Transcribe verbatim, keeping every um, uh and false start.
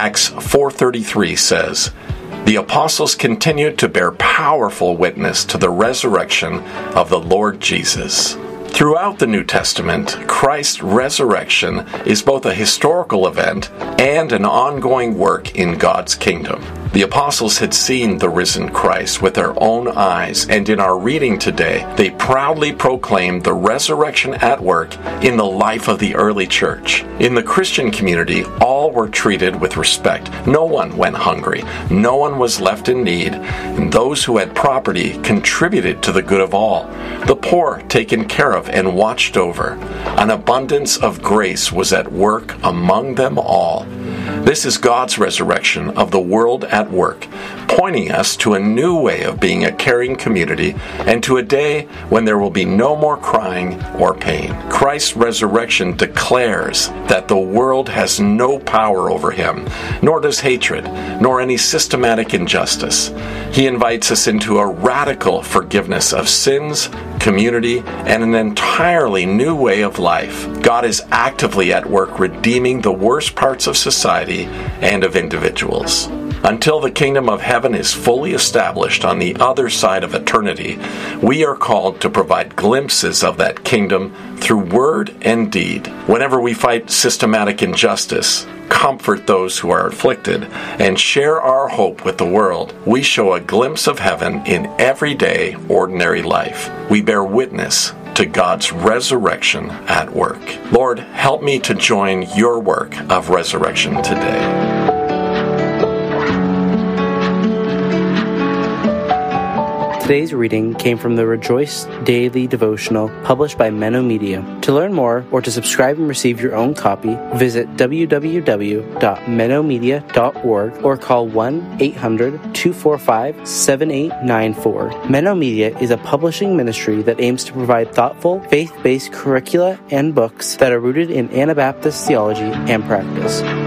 Acts four thirty-three says, "The apostles continued to bear powerful witness to the resurrection of the Lord Jesus." Throughout the New Testament, Christ's resurrection is both a historical event and an ongoing work in God's kingdom. The apostles had seen the risen Christ with their own eyes, and in our reading today, they proudly proclaimed the resurrection at work in the life of the early church. In the Christian community, all were treated with respect. No one went hungry. No one was left in need. And those who had property contributed to the good of all. The poor taken care of and watched over. An abundance of grace was at work among them all. This is God's resurrection of the world at work, pointing us to a new way of being a caring community and to a day when there will be no more crying or pain. Christ's resurrection declares that the world has no power over him, nor does hatred, nor any systematic injustice. He invites us into a radical forgiveness of sins, community, and an entirely new way of life. God is actively at work redeeming the worst parts of society and of individuals. Until the kingdom of heaven is fully established on the other side of eternity, we are called to provide glimpses of that kingdom through word and deed. Whenever we fight systematic injustice, comfort those who are afflicted, and share our hope with the world, we show a glimpse of heaven in everyday, ordinary life. We bear witness to God's resurrection at work. Lord, help me to join your work of resurrection today. Today's reading came from the Rejoice Daily Devotional published by Menno Media. To learn more or to subscribe and receive your own copy, visit w w w dot menno media dot org or call one eight hundred two four five seven eight nine four. Menno Media is a publishing ministry that aims to provide thoughtful, faith-based curricula and books that are rooted in Anabaptist theology and practice.